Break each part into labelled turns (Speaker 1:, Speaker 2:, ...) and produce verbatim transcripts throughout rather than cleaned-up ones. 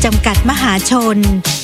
Speaker 1: จำกัดมหาชน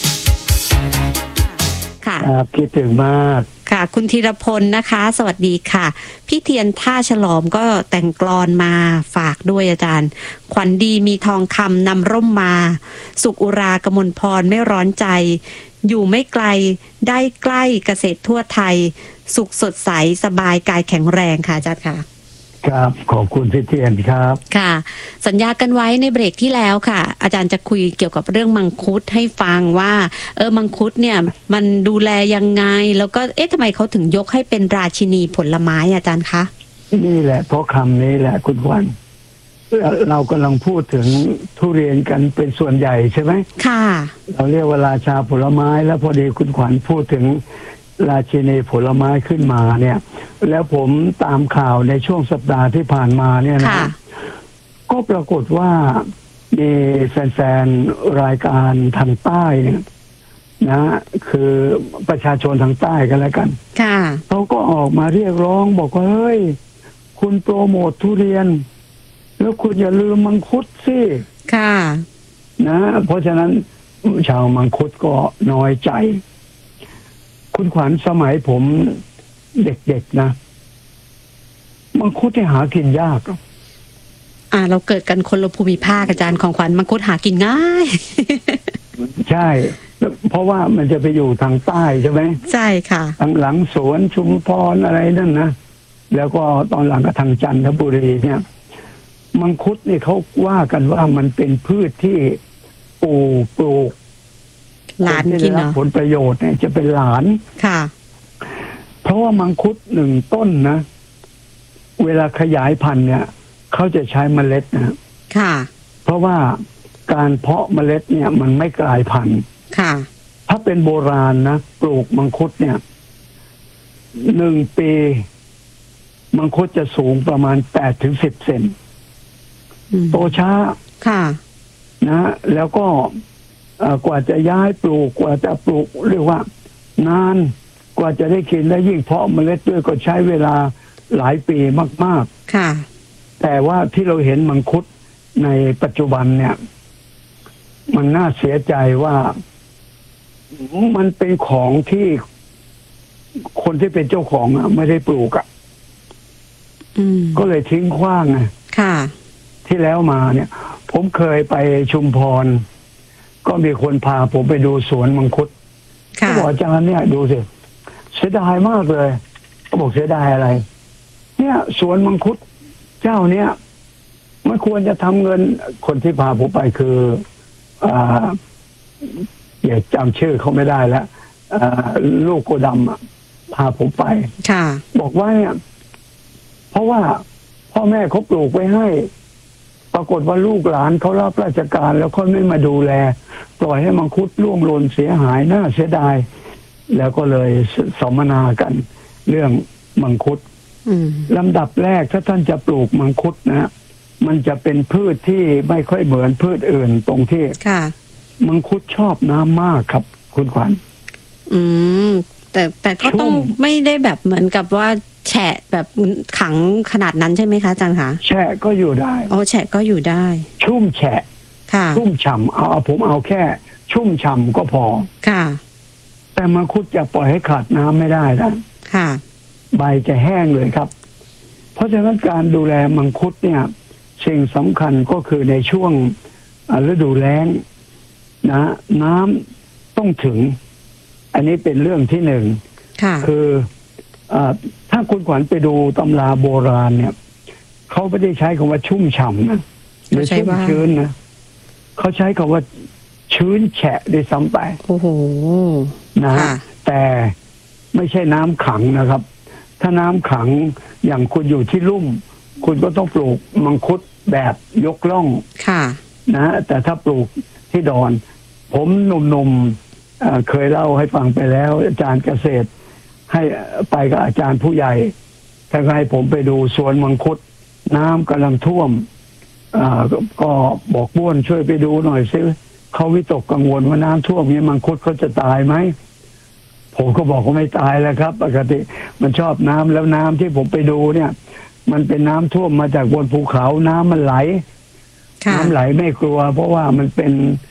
Speaker 2: ค่ะครับคิดถึงมาก
Speaker 3: ค่ะคุณธีรพลนะคะสวัสดีค่ะพี่เทียนท่าฉลอมก็แต่งกลอนมาฝากด้วยอาจารย์ขวัญดีมีทองคำนำร่มมาสุขอุรากมลพรไม่ร้อนใจอยู่ไม่ไกลได้ใกล้เกษตรทั่วไทยสุขสดใสสบายกายแข็งแรงค่ะอาจารย์ค่ะ
Speaker 2: ครับขอบคุณพี่เทียนครับ
Speaker 3: ค่ะสัญญากันไว้ในเบรกที่แล้วค่ะอาจารย์จะคุยเกี่ยวกับเรื่องมังคุดให้ฟังว่าเออมังคุดเนี่ยมันดูแลยังไงแล้วก็เอ๊ะทำไมเขาถึงยกให้เป็นราชินีผลไม้อาจารย์คะ
Speaker 2: นี่แหละเพราะคำนี้แหละคุณวันเรากำลังพูดถึงทุเรียนกันเป็นส่วนใหญ่ใช่ไหม
Speaker 3: ค่ะ
Speaker 2: เราเรียกว่าราชาผลไม้แล้วพอดีคุณขวัญพูดถึงราชินีผลไม้ขึ้นมาเนี่ยแล้วผมตามข่าวในช่วงสัปดาห์ที่ผ่านมาเนี่ยนะก็ปรากฏว่ามีแฟนๆรายการทางใต้เนี่ยนะคือประชาชนทางใต้กันแล้วกันเขาก็ออกมาเรียกร้องบอกว่าเฮ้ยคุณโปรโมททุเรียนแล้วคุณอย่าลืมมังคุดสิ
Speaker 3: ค่ะ
Speaker 2: นะเพราะฉะนั้นชาวมังคุดก็น้อยใจคุณขวัญสมัยผมเด็กๆนะมังคุดที่หากินยาก
Speaker 3: อ่าเราเกิดกันคนละภูมิภาคอาจารย์ของขวัญมังคุดหากินง่าย
Speaker 2: ใช่เพราะว่ามันจะไปอยู่ทางใต้ใช่ไหม
Speaker 3: ใช่ค่ะ
Speaker 2: ทางหลังสวนชุมพรอะไรนั่นนะแล้วก็ตอนหลังก็ทางจันทบุรีเนี่ยมังคุดนี่เขาว่ากันว่ามันเป็นพืชที่ปลูกปลูก
Speaker 3: หลานกินเนาะ
Speaker 2: ผลประโยชน์เนี่ยจะเป็นหลาน
Speaker 3: ค่ะ
Speaker 2: เพราะว่ามังคุดหนึ่งต้นนะเวลาขยายพันธุ์เนี่ยเขาจะใช้เมล็ดนะ
Speaker 3: ค่ะ
Speaker 2: เพราะว่าการเพาะเมล็ดเนี่ยมันไม่กลายพันธุ์
Speaker 3: ค่ะ
Speaker 2: ถ้าเป็นโบราณนะปลูกมังคุดเนี่ยหนึ่งปีมังคุดจะสูงประมาณแปดถึงสิบเซนโตช้า
Speaker 3: ค่ะ
Speaker 2: นะแล้วก็กว่าจะย้ายปลูกกว่าจะปลูกเรียกว่านานกว่าจะได้กินและยิ่งเพาะเมล็ดด้วยก็ใช้เวลาหลายปีมาก
Speaker 3: ๆค่ะ
Speaker 2: แต่ว่าที่เราเห็นมังคุดในปัจจุบันเนี่ยมันน่าเสียใจว่ามันเป็นของที่คนที่เป็นเจ้าของอ่ะไม่ได้ปลูกอ่ะก็เลยทิ้งขว้างไง
Speaker 3: ค่ะ
Speaker 2: ที่แล้วมาเนี่ยผมเคยไปชุมพรก็มีคนพาผมไปดูสวนมังคุดเขาบอกอาจารย์เนี่ยดูสิเสียดายมากเลยเขาบอกเสียดายอะไรเนี่ยสวนมังคุดเจ้าเนี่ยไม่ควรจะทำเงินคนที่พาผมไปคืออ่าอย่าจำชื่อเขาไม่ได้แล้วลูกโกดำพาผมไปบอกว่าเนี่ยเพราะว่าพ่อแม่เขาปลูกไว้ให้ปรากฏว่าลูกหลานเขารับราชการแล้วเขาไม่มาดูแลปล่อยให้มังคุดร่วงหล่นเสียหายน่าเสียดายแล้วก็เลยสัมมนากันเรื่องมังคุดลำดับแรกถ้าท่านจะปลูกมังคุดนะมันจะเป็นพืชที่ไม่ค่อยเหมือนพืชอื่นตรงที่มังคุดชอบน้ำมากครับคุณขวัญ
Speaker 3: อืมแต่แต่ก็ต้องไม่ได้แบบเหมือนกับว่าแฉะแบบขังขนาดนั้นใช่ไหมคะอาจารย์คะ
Speaker 2: แฉะก็อยู่ได้
Speaker 3: อ๋อแฉะก็อยู่ได้
Speaker 2: ชุ่มแฉะ
Speaker 3: ค่ะ
Speaker 2: ชุ่มฉ่ำเอาผมเอาแค่ชุ่มฉ่ำก็พอ
Speaker 3: ค่ะ
Speaker 2: แต่มังคุดจะปล่อยให้ขาดน้ำไม่ได้นะ
Speaker 3: ค่ะ
Speaker 2: ใบจะแห้งเลยครับเพราะฉะนั้นการดูแลมังคุดเนี่ยสิ่งสำคัญก็คือในช่วงฤดูแล้งนะน้ำต้องถึงอันนี้เป็นเรื่องที่หนึ่งคือถ้าคุณขวัญไปดูตำราโบราณเนี่ยเขาไม่ได้ใช้คำว่าชุ่มฉ่ำนะหรือชุ่มชื้นนะเขาใช้คำว่าชื้นแฉะด้วยซ้ำไป
Speaker 3: โอ้โห
Speaker 2: นะแต่ไม่ใช่น้ำขังนะครับถ้าน้ำขังอย่างคุณอยู่ที่ลุ่มคุณก็ต้องปลูกมังคุดแบบยกล่องนะแต่ถ้าปลูกที่ดอนผมหนุ่มๆเคยเล่าให้ฟังไปแล้วอาจารย์เกษตรให้ไปกับอาจารย์ผู้ใหญ่ท่านให้ผมไปดูสวนมังคุดน้ำกำลังท่วมก็บอกบ้วนช่วยไปดูหน่อยซิเขาวิตกกังวลว่าน้ำท่วมนี้มังคุดเขาจะตายไหมผมก็บอกว่าไม่ตายแล้วครับปกติมันชอบน้ำแล้วน้ำที่ผมไปดูเนี่ยมันเป็นน้ำท่วมมาจากบนภูเขาน้ำมันไหลน้ำไหลไม่กลัวเพราะว่ามันเป็น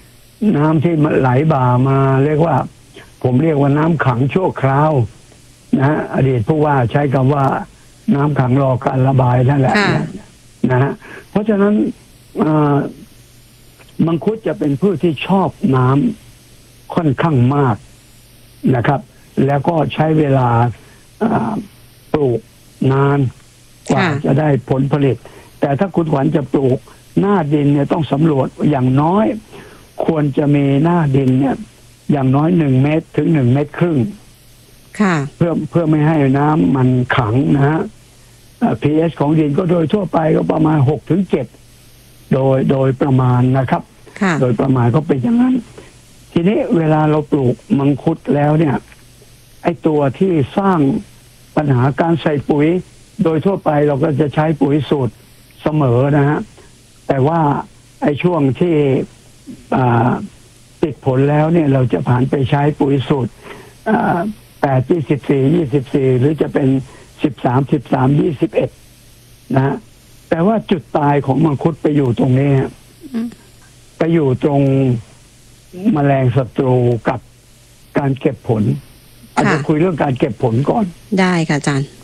Speaker 2: น้ำที่ไหลบ่ามาเรียกว่า ผมเรียกว่าน้ำขังชั่วคราวนะอดีตผู้ว่าใช้คำว่าน้ำขังรอการระบายนั่นแหละนะฮะเพราะฉะนั้นมังคุดจะเป็นพืชที่ชอบน้ำค่อนข้างมากนะครับแล้วก็ใช้เวลาปลูกนานกว่าจะได้ผลผลิตแต่ถ้าคุณขวัญจะปลูกหน้าดินเนี่ยต้องสำรวจอย่างน้อยควรจะมีหน้าดินเนี่ยอย่างน้อยหนึ่งเมตรถึงหนึ่งเมตรครึ่งเพื่อเพื่อไม่ให้น้ำมันขังนะฮะ pH ของดินก็โดยทั่วไปก็ประมาณหกถึงเจ็ดโดยโดยประมาณนะครับโดยประมาณก็เป็นอย่างนั้นทีนี้เวลาเราปลูกมังคุดแล้วเนี่ยไอตัวที่สร้างปัญหาการใส่ปุ๋ยโดยทั่วไปเราก็จะใช้ปุ๋ยสูตรเสมอนะฮะแต่ว่าไอช่วงที่ติดผลแล้วเนี่ยเราจะผ่านไปใช้ปุ๋ยสูตรแปดยี่สิบสี่ยี่สิบสี่หรือจะเป็นสิบสามสิบสามยี่สิบเอ็ดนะฮะแต่ว่าจุดตายของมังคุดไปอยู่ตรงนี้ไปอยู่ตรงแมลงศัตรูกับการเก็บผลอาจจะคุยเรื่องการเก็บผลก่อน
Speaker 3: ได้ค่ะอาจารย์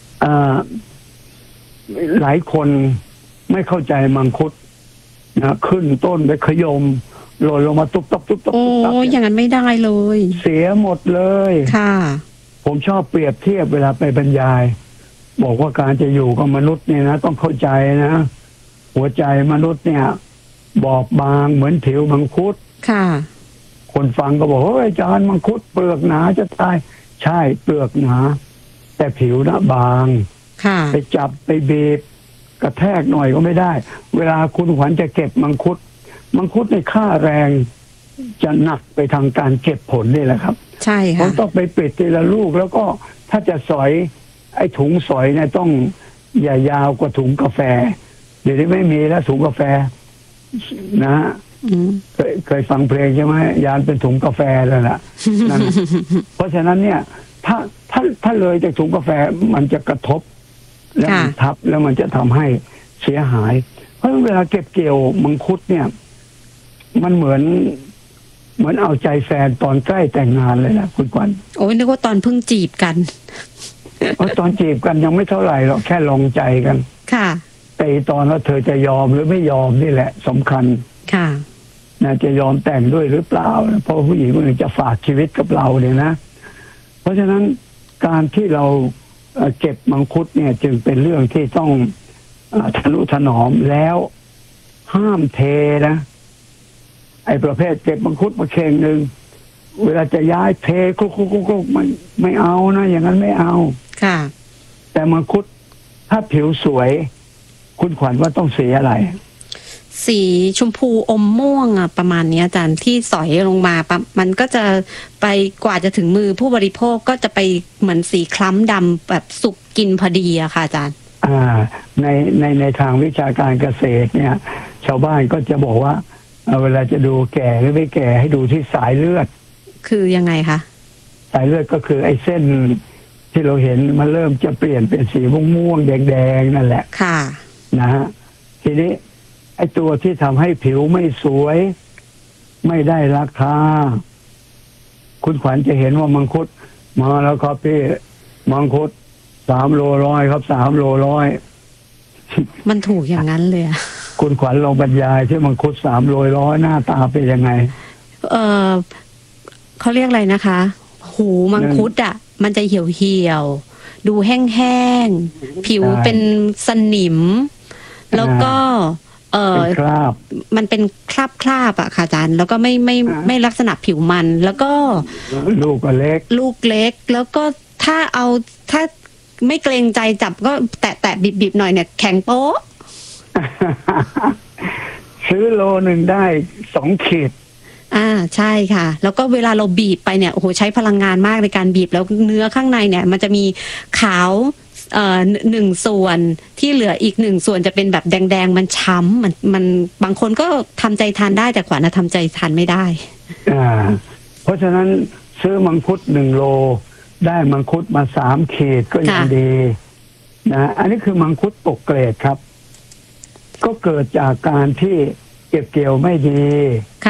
Speaker 2: หลายคนไม่เข้าใจมังคุดนะขึ้นต้นไปขยมหล่นลงมาตุ๊บตับตุ๊บตับ
Speaker 3: โอ้ยอย่างนั้นไม่ได้เลย
Speaker 2: เสียหมดเลย
Speaker 3: ค่ะ
Speaker 2: ผมชอบเปรียบเทียบเวลาไปบรรยายบอกว่าการจะอยู่กับมนุษย์เนี่ยนะต้องเข้าใจนะหัวใจมนุษย์เนี่ยบอบบางเหมือนผิวมังคุด
Speaker 3: ค่ะ
Speaker 2: คนฟังก็บอกว่าอาจารย์มังคุดเปลือกหนาจะตายใช่เปลือกหนาแต่ผิวนะบาง
Speaker 3: ค่ะ
Speaker 2: ไปจับไปบีบกระแทกหน่อยก็ไม่ได้เวลาคุณขวัญจะเก็บมังคุดมังคุดในค่าแรงจะหนักไปทางการเก็บผลนี่แหละครับ
Speaker 3: ใช่ค่ะ
Speaker 2: ผมต้องไปปิดทีละลูกแล้วก็ถ้าจะสอยไอ้ถุงสอยเนี่ยต้องอย่ายาวกว่าถุงกาแฟเดี๋ยวนี้ไม่มีแล้วถุงกาแฟนะเคยเคยฟังเพลงใช่ไหมยานเป็นถุงกาแฟแล้วล่ะนั่นเพราะฉะนั้นเนี่ยถ้าถ้าถ้าเลยจากถุงกาแฟมันจะกระทบแล้วมันทับแล้วมันจะทำให้เสียหายเพราะเวลาเก็บเกี่ยวมังคุดเนี่ยมันเหมือนเหมือนเอาใจแฟนตอนใกล้แต่งงานเลยนะคุณขวัญ
Speaker 3: โอ้ยนึกว่าตอนเพิ่งจีบกัน
Speaker 2: เพราะตอนจีบกันยังไม่เท่าไหร่หรอกแค่ลองใจกัน
Speaker 3: ค่ะ
Speaker 2: แต่ตอนว่าเธอจะยอมหรือไม่ยอมนี่แหละสำคัญ
Speaker 3: ค่ะ
Speaker 2: นะจะยอมแต่งด้วยหรือเปล่าเพราะผู้หญิงคนหนึ่งจะฝากชีวิตกับเราเนี่ยนะเพราะฉะนั้นการที่เราเก็บมังคุดเนี่ยจึงเป็นเรื่องที่ต้องทนุถนอมแล้วห้ามเทนะไอ้ประเภทเก็บมังคุดมาเข่งหนึ่งเวลาจะย้ายเทคุกคุกคุกคุกมันไม่เอานะอย่างนั้นไม่เอา
Speaker 3: ค่ะ
Speaker 2: แต่มังคุดถ้าผิวสวยคุณขวัญว่าต้องสีอะไร
Speaker 3: สีชมพูอมม่วงอ่ะประมาณนี้อาจารย์ที่สอยลงมาปั๊บมันก็จะไปกว่าจะถึงมือผู้บริโภคก็จะไปเหมือนสีคล้ำดำแบบสุกกินพอดีอะค่ะอาจารย์
Speaker 2: อ่าในในในทางวิชาการเกษตรเนี่ยชาวบ้านก็จะบอกว่าเวลาจะดูแก่หรือไม่แก่ให้ดูที่สายเลือด
Speaker 3: คือยังไงคะ
Speaker 2: สายเลือดก็คือไอ้เส้นที่เราเห็นมันเริ่มจะเปลี่ยนเป็นสีม่วงๆแดงๆนั่นแหละ
Speaker 3: ค่ะ
Speaker 2: นะฮะทีนี้ไอ้ตัวที่ทำให้ผิวไม่สวยไม่ได้ราคาคุณขวัญจะเห็นว่ามังคุดมาแล้วครับพี่มังคุดสามโลร้อยครับสามโลร้อย
Speaker 3: มันถูกอย่างนั้นเลย
Speaker 2: คุณขวัญลองบรรยายที่มังคุดสามโลร้อยหน้าตาเป็นยังไง
Speaker 3: เออเขาเรียกอะไรนะคะหูมังคุดอ่ะมันจะเหี่ยวเหี่ยวดูแห้งๆผิวเป็นสนิมแล้วก็เออมันเป็นคราบคราบอะค่ะอาจารย์แล้วก็ไม่ไม่ไม่ลักษณะผิวมันแล้วก็
Speaker 2: ลูกก็เล็ก
Speaker 3: ลูกเล็กแล้วก็ถ้าเอาถ้าไม่เกรงใจจับก็แตะแตะบิบบิบหน่อยเนี่ยแข็งโป๊ะ
Speaker 2: ซื้อโลหนึ่งได้สองขีด
Speaker 3: อ่าใช่ค่ะแล้วก็เวลาเราบีบไปเนี่ยโอ้โหใช้พลังงานมากในการบีบแล้วเนื้อข้างในเนี่ยมันจะมีขาวเอ่อหนึ่งส่วนที่เหลืออีกหนึ่งส่วนจะเป็นแบบแดงๆมันช้ำมันมันบางคนก็ทำใจทานได้แต่ขวัญทำใจทานไม่ได้
Speaker 2: อ่าเพราะฉะนั้นซื้อมังคุดหนึ่งโลได้มังคุดมาสามขีดก็ยังดีนะอันนี้คือมังคุดตกเกรดครับก็เกิดจากการที่เก็บเกี่ยวไม่ดี
Speaker 3: ค่ะ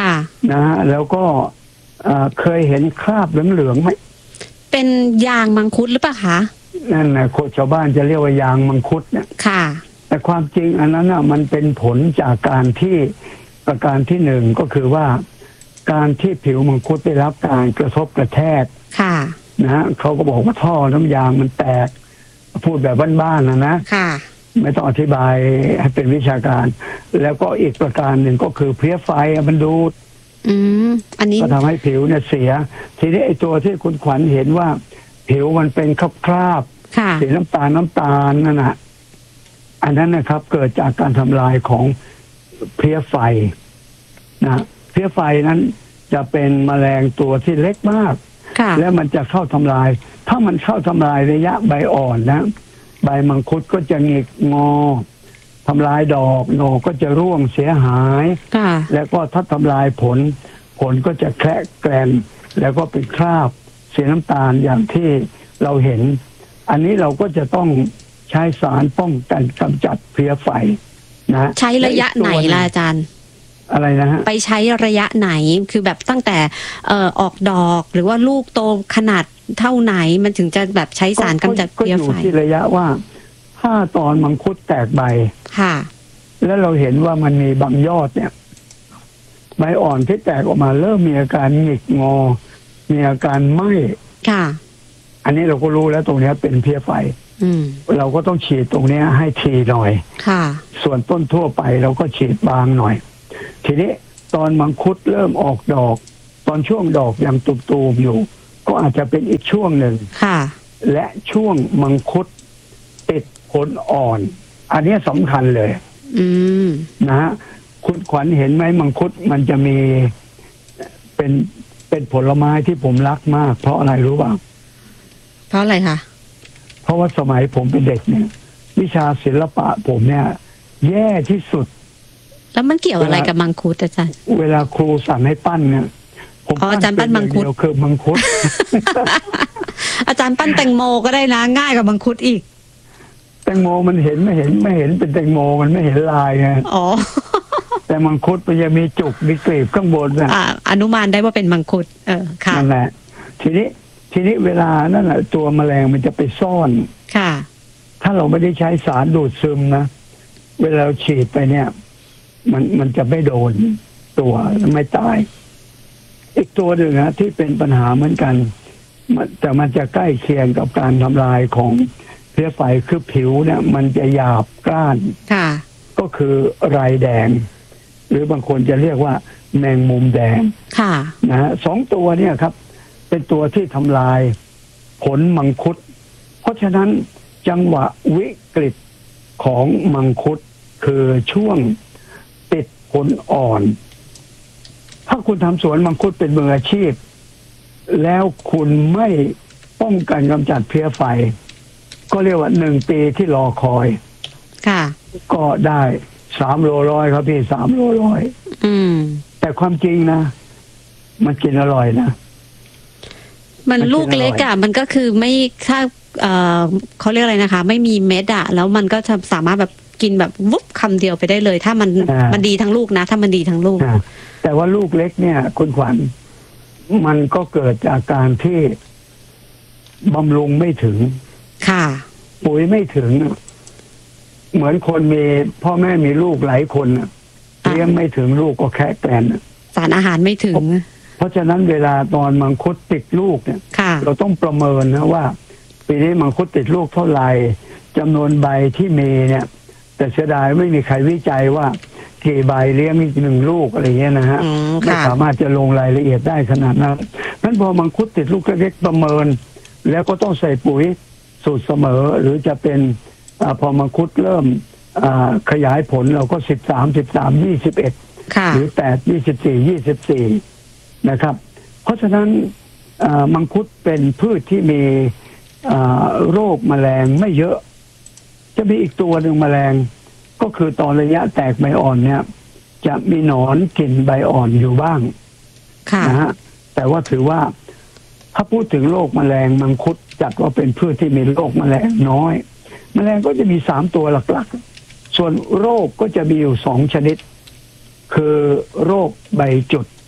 Speaker 2: นะฮะแล้วก็เอ่อเคยเห็นคราบเหลืองๆไหม
Speaker 3: เป็นยางมังคุดหรือเปล่าคะ
Speaker 2: นั่นนะคนชาวบ้านจะเรียกว่ายางมังคุดเนี่ย
Speaker 3: ค่ะ
Speaker 2: แต่ความจริงอันนั้นน่ะมันเป็นผลจากการที่ประการที่หนึ่งก็คือว่าการที่ผิวมังคุดได้รับการกระทบกระแทก
Speaker 3: ค่ะ
Speaker 2: นะฮะเขาก็บอกว่าท่อน้ำยางมันแตกพูดแบบบ้านๆนะนะ
Speaker 3: ค่ะ
Speaker 2: ไม่ต้องอธิบายให้เป็นวิชาการ แล้วก็อีกประการหนึ่งก็คือเพลี้ยไฟมันดูด
Speaker 3: อืมอันนี้
Speaker 2: ก็ทำให้ผิวเนี่ยเสีย ทีนี้ไอ้ตัวที่คุณขวัญเห็นว่า ผิวมันเป็นคราบ
Speaker 3: ค่ะ
Speaker 2: ๆสีน้ำตาลน้ำตาลนั่นนะอันนั้นนะครับ เกิดจากการทำลายของเพลี้ยไฟนะเพลี้ยไฟนั้นจะเป็นแมลงตัวที่เล็กมาก
Speaker 3: ค่ะ
Speaker 2: และมันจะเข้าทำลาย ถ้ามันเข้าทำลายระยะใบอ่อนนะใบมังคุดก็จะหงิกงอทำลายดอกดอกก็จะร่วงเสียหาย
Speaker 3: ค่ะ
Speaker 2: แล้วก็ถ้าทำลายผล ผลก็จะแคระแกรนแล้วก็เป็นคราบสีน้ำตาลอย่างที่เราเห็น อันนี้เราก็จะต้องใช้สารป้องกันกำจัดเพลี้ยไฟนะ
Speaker 3: ใช้ระยะไหนล่ะอาจารย์
Speaker 2: อะไรนะฮะ
Speaker 3: ไปใช้ระยะไหนคือแบบตั้งแต่เอ่อออกดอกหรือว่าลูกโตขนาดเท่าไหนมันถึงจะแบบใช้สารกำจัดเพ
Speaker 2: ก็
Speaker 3: ลี้ย
Speaker 2: อยู่
Speaker 3: ไฟ
Speaker 2: ที่ระยะว่าถ้าตอนมังคุดแตกใบ
Speaker 3: ค่ะ
Speaker 2: แล้วเราเห็นว่ามันมีบางยอดเนี่ยใบอ่อนที่แตกออกมาเริ่มมีอาการหงิกงอ มีอาการไหม้
Speaker 3: ค่ะ
Speaker 2: อันนี้เราก็รู้แล้วตรงนี้เป็นเพลี้ยไฟ
Speaker 3: อืม
Speaker 2: เราก็ต้องฉีดตรงนี้ให้ทีหน่อย
Speaker 3: ค่ะ
Speaker 2: ส่วนต้นทั่วไปเราก็ฉีดบางหน่อย ทีนี้ตอนมังคุดเริ่มออกดอก ตอนช่วงดอกยังตุ่มๆอยู่ ก็อาจจะเป็นอีกช่วงหนึ่ง
Speaker 3: ค่ะ
Speaker 2: และช่วงมังคุดติดผลอ่อน อันนี้สำคัญเลย
Speaker 3: อืม
Speaker 2: นะฮะคุณขวัญเห็นไหมมังคุดมันจะมีเป็นเป็นผลไม้ที่ผมรักมาก เพราะอะไรรู้ป่ะ
Speaker 3: เพราะอะไรคะ
Speaker 2: เพราะว่าสมัยผมเป็นเด็กเนี่ย วิชาศิลปะผมเนี่ย แย่ที่สุด
Speaker 3: แล้วมันเกี่ยวอะไรกับมังคุดอาจารย์
Speaker 2: เวลาครูสั่งให้ปั้นเนี่ยผม
Speaker 3: อ๋ออาจารย์ปั้นมังคุด
Speaker 2: เดียวคือมังคุด
Speaker 3: อาจารย์ปั้นแตงโมก็ได้นะง่ายกว่ามังคุดอีก
Speaker 2: แตงโมมันเห็นไม่เห็นไม่เห็นเป็นแตงโมมันไม่เห็นลายไง
Speaker 3: อ๋อ
Speaker 2: แต่มังคุดมันจะมีจุกมีกลีบข้างบนนะ
Speaker 3: อ่าอนุมานได้ว่าเป็นมังคุด เออ ค่ะ
Speaker 2: นั่นแหละทีนี้ทีนี้เวลานั่นแหละตัวแมลงมันจะไปซ่อน
Speaker 3: ค่ะ
Speaker 2: ถ้าเราไม่ได้ใช้สารดูดซึมนะเวลาเราฉีดไปเนี่ย มันมันจะไม่โดนตัวไม่ตาย อีกตัวหนึ่งนะที่เป็นปัญหาเหมือนกันมันแต่มันจะใกล้เคียงกับการทำลายของเพลี้ยไฟคือผิวเนี่ย มันจะหยาบกร้าน
Speaker 3: ค่ะ
Speaker 2: ก็คือไรแดง หรือบางคนจะเรียกว่าแมงมุมแดง
Speaker 3: ค่ะ
Speaker 2: นะฮะสองตัวเนี่ยครับ เป็นตัวที่ทำลายผลมังคุด เพราะฉะนั้นจังหวะวิกฤตของมังคุดคือช่วงติดผลอ่อน ถ้าคุณทำสวนมังคุดเป็นมืออาชีพ แล้วคุณไม่ป้องกันกำจัดเพลี้ยไฟ ก็เรียกว่าหนึ่งปีที่รอคอย
Speaker 3: ค่ะ
Speaker 2: ก็ได้สามโลร้อยครับพี่สามโลร้อย
Speaker 3: อืม
Speaker 2: แต่ความจริงนะ มันกินอร่อยนะ
Speaker 3: มัน
Speaker 2: มันกิน
Speaker 3: ลูกเล็กอ่ะ มันก็คือไม่ถ้าเอ่อเขาเรียกอะไรนะคะ ไม่มีเม็ดอ่ะ แล้วมันก็จะสามารถแบบกินแบบวุบคำเดียวไปได้เลย ถ้ามัน
Speaker 2: อ่ามั
Speaker 3: มันดีทั้งลูกนะ ถ้ามันดีทั้งลูก
Speaker 2: อ่าแต่ว่าลูกเล็กเนี่ย คุณขวัญมันก็เกิดจากการที่บำรุงไม่ถึง
Speaker 3: ค่ะ
Speaker 2: ปุ๋ยไม่ถึง เหมือนคนมีพ่อแม่มีลูกหลายคนน่ะ
Speaker 3: อ่า
Speaker 2: เลี้ยงไม่ถึงลูกก็แค่แกลนน่ะ
Speaker 3: สารอาหารไม่ถึง
Speaker 2: เพราะฉะนั้นเวลาตอนมังคุดติดลูกเนี่ย
Speaker 3: ค่ะ
Speaker 2: เราต้องประเมินนะว่าปีนี้มังคุดติดลูกเท่าไหร่จำนวนใบที่มีเนี่ย แต่เสียดายไม่มีใครวิจัยว่ากี่ใบเลี้ยงอีกหนึ่งลูกอะไรเงี้ยนะฮะ
Speaker 3: อืม
Speaker 2: ไม่
Speaker 3: ค่ะ
Speaker 2: สามารถจะลงรายละเอียดได้ขนาดนั้นนั้นพอมังคุดติดลูกเล็กๆประเมิน แล้วก็ต้องใส่ปุ๋ยสูตรเสมอ หรือจะเป็นอาพอมังคุดเริ่มอ่าขยายผลเราก็สิบสามสิบสามยี่สิบเอ็ด
Speaker 3: ค่ะ
Speaker 2: หรือแปดยี่สิบสี่ยี่สิบสี่นะครับ เพราะฉะนั้นอ่ามังคุดเป็นพืชที่มีอ่าโรคแมลงไม่เยอะ จะมีอีกตัวหนึ่งแมลง ก็คือตอนระยะแตกใบอ่อนเนี่ย จะมีหนอนกินใบอ่อนอยู่บ้าง
Speaker 3: ค่ะ
Speaker 2: นะฮะแต่ว่าถือว่าถ้าพูดถึงโรคแมลงมังคุดจัดว่าเป็นพืชที่มีโรคแมลงน้อย แมลงก็จะมีสามตัวหลักๆ ส่วนโรคก็จะมีอยู่สองชนิด คือโรคใบจุด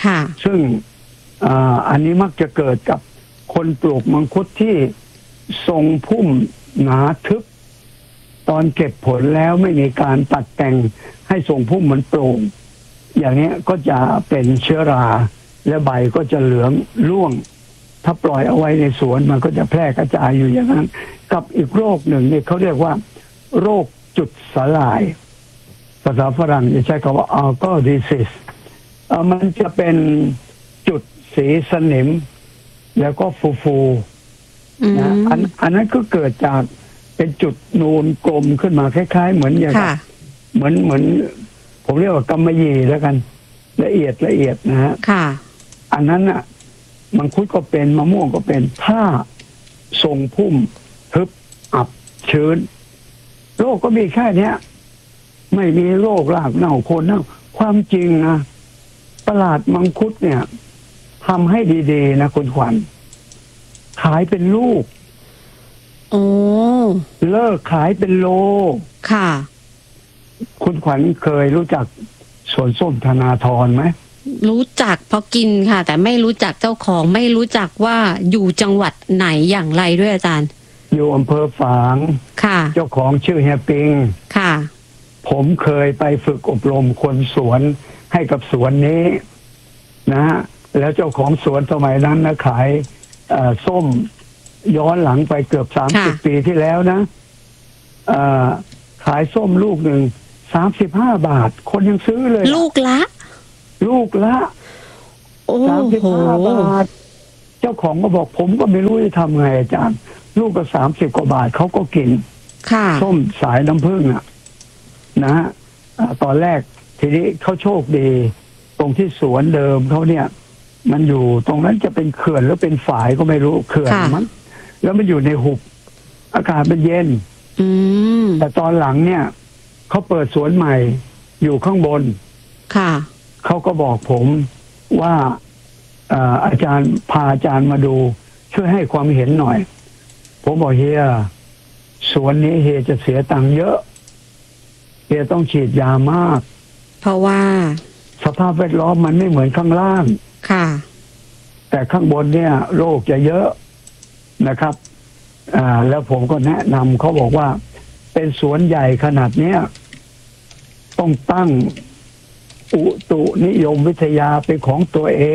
Speaker 3: ค่ะ
Speaker 2: ซึ่งอ่าอันนี้มักจะเกิดกับคนปลูกมังคุดที่ทรงพุ่มหนาทึบตอนเก็บผลแล้วไม่มีการตัดแต่งให้ทรงพุ่มมันโปร่งอย่างนี้ก็จะเป็นเชื้อราและใบก็จะเหลืองร่วงถ้าปล่อยเอาไว้ในสวนมันก็จะแพร่กระจายอยู่อย่างนั้นกับอีกโรคหนึ่งนี่เขาเรียกว่าโรคจุดสลายภาษาฝรั่งจะใช้คำว่า algal disease เอ่อมันจะเป็นจุดสีสนิมแล้วก็ฟูฟูๆนะอันอันนั้นก็เกิดจากเป็นจุดนูนกลมขึ้นมาคล้ายๆเหมือนอย่างเหมือนเหมือนผมเรียกว่ากำมะหยี่แล้วกันละเอียดละเอียดนะฮะ
Speaker 3: ค่ะ
Speaker 2: อันนั้นอ่ะมังคุดก็เป็นมะม่วงก็เป็นถ้าทรงพุ่มทึบอับชื้นโรคก็มีแค่เนี้ยไม่มีโรครากเน่าโคนเน่าความจริงนะตลาดมังคุดเนี่ยทำให้ดีๆนะคุณขวัญขายเป็นลูก
Speaker 3: โอ้
Speaker 2: เลิกขายเป็นโล
Speaker 3: ค่ะ
Speaker 2: คุณขวัญเคยรู้จักสวนส้มธนาธรไหม
Speaker 3: รู้จักเพราะกินค่ะแต่ไม่รู้จักเจ้าของไม่รู้จักว่าอยู่จังหวัดไหนอย่างไรด้วยอาจารย์
Speaker 2: อยู่อำเภอฝาง
Speaker 3: ค่ะ
Speaker 2: เจ้าของชื่อเฮียปิง
Speaker 3: ค่ะ
Speaker 2: ผมเคยไปฝึกอบรมคนสวนให้กับสวนนี้นะฮะแล้วเจ้าของสวนสมัยนั้นนะขายส้มย้อนหลังไปเกือบสามสิบปีที่แล้วนะขายส้มลูกหนึ่งสามสิบห้าบาทคนยังซื้อเลย
Speaker 3: ลูกละ
Speaker 2: ลูกละสามสิบห้าบาทเจ้าของก็บอกผมก็ไม่รู้จะทำไงอาจารย์ลูกก็สามสิบกว่าบาทเขาก็กินส้มสายน้ำผึ้งอ่ะนะฮะตอนแรกทีนี้เขาโชคดีตรงที่สวนเดิมเขาเนี่ยมันอยู่ตรงนั้นจะเป็นเขื่อนหรือเป็นฝายก็ไม่รู้เขื่อนมั้งแล้วมันอยู่ในหุบอากาศมันเย็นแต่ตอนหลังเนี่ยเขาเปิดสวนใหม่อยู่ข้างบน
Speaker 3: ค่ะ
Speaker 2: เขาก็บอกผมว่าอาจารย์พาอาจารย์มาดูช่วยให้ความเห็นหน่อยผมบอกเฮียสวนนี้เฮียจะเสียตังค์เยอะเฮียต้องฉีดยามาก
Speaker 3: เพราะว่า
Speaker 2: สภาพแวดล้อมมันไม่เหมือนข้างล่าง
Speaker 3: ค่ะ
Speaker 2: แต่ข้างบนเนี่ยโรคจะเยอะนะครับอ่าแล้วผมก็แนะนำเขาบอกว่าเป็นสวนใหญ่ขนาดเนี้ยต้องตั้งอุตุนิยมวิทยาเป็นของตัวเอง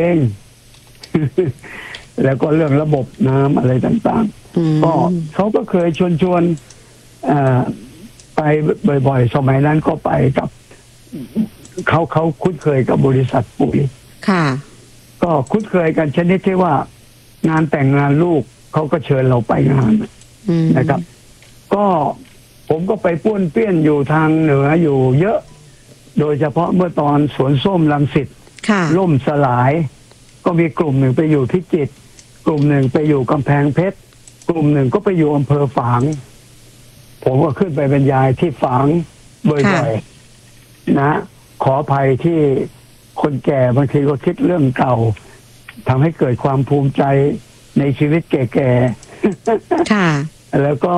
Speaker 2: แล้วก็เรื่องระบบน้ำอะไรต่างๆก็เขาก็เคยชวนชวนไปบ่อยๆสมัยนั้นก็ไปกับเขาเขาคุ้นเคยกับบริษัทปุ๋ย
Speaker 3: ค่ะ
Speaker 2: ก็คุ้นเคยกันชนิดที่ว่างานแต่งงานลูกเขาก็เชิญเราไปงานนะครับก็ผมก็ไปป้วนเปี้ยนอยู่ทางเหนืออยู่เยอะโดยเฉพาะเมื่อตอนสวนส้มรังสิตล่มสลายก็มีกลุ่มหนึ่งไปอยู่พิจิตรกลุ่มหนึ่งไปอยู่กำแพงเพชรกลุ่มหนึ่งก็ไปอยู่อำเภอฝางผมก็ขึ้นไปบรรยายที่ฝางบ่อยๆนะขออภัยที่คนแก่บางทีก็คิดเรื่องเก่าทำให้เกิดความภูมิใจในชีวิตแก่
Speaker 3: ๆค่ะ
Speaker 2: แล้วก็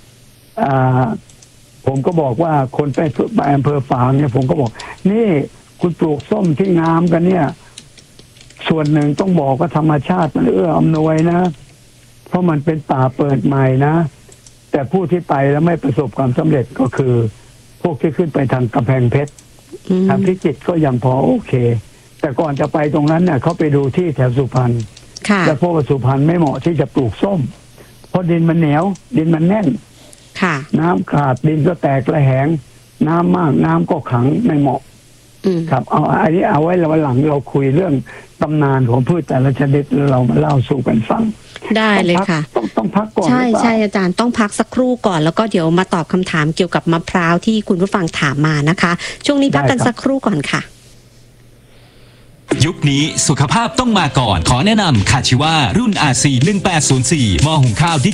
Speaker 2: ผมก็บอกว่าคนไปไปอำเภอฝางเนี่ยผมก็บอกนี่คุณปลูกส้มที่งามกันเนี่ยส่วนหนึ่งต้องบอกว่าธรรมชาติมันเอื้ออำนวยนะเพราะมันเป็นป่าเปิดใหม่นะแต่ผู้ที่ไปแล้วไม่ประสบความสำเร็จก็คือพวกที่ขึ้นไปทางกำแพงเพชรทางพิจิตรก็ยังพอโอเคแต่ก่อนจะไปตรงนั้นเนี่ยเขาไปดูที่แถวสุพรรณแต่พวกสุพรรณไม่เหมาะที่จะปลูกส้มเพราะดินมันเหนียวดินมันแน่นน้ำขาดดินก็แตกระแหงน้ำมากน้ำก็ขังไม่เหมาะครับเอาอันนี้เอาไว้วันหลังเราคุยเรื่องตำนานของพืชแต่ละชนิดแล้วเรามาเล่าสู่กันฟัง
Speaker 3: ได้เลยค่ะ
Speaker 2: ต้องต้องพักก่อน
Speaker 3: ใช่ใช่อาจารย์ต้องพักสักครู่ก่อนแล้วก็เดี๋ยวมาตอบคำถามเกี่ยวกับมะพร้าวที่คุณผู้ฟังถามมานะคะช่วงนี้พักกันสักครู่ก่อนค่ะ
Speaker 1: ยุคนี้สุขภาพต้องมาก่อนขอแนะนำคาชิวารุ่น อาร์ ซี หนึ่งแปดศูนย์สี่หม้อหุงข้าว